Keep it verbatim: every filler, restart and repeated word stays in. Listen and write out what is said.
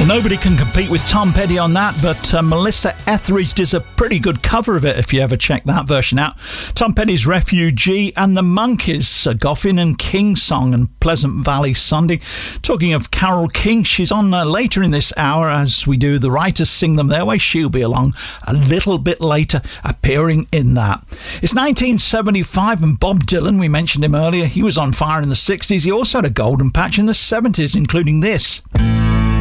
Nobody can compete with Tom Petty on that, but uh, Melissa Etheridge does a pretty good cover of it if you ever check that version out. Tom Petty's Refugee and the Monkees, uh, Goffin and King song and Pleasant Valley Sunday. Talking of Carole King, she's on uh, later in this hour as we do The Writers Sing Them Their Way. She'll be along a little bit later, appearing in that. It's nineteen seventy-five and Bob Dylan, we mentioned him earlier, he was on fire in the sixties. He also had a golden patch in the seventies, including this.